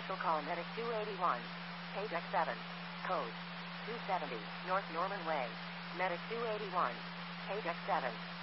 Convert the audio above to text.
Special call Medic 281. Page X7. Code 270. North Norman Way. Medic 281. Page X7.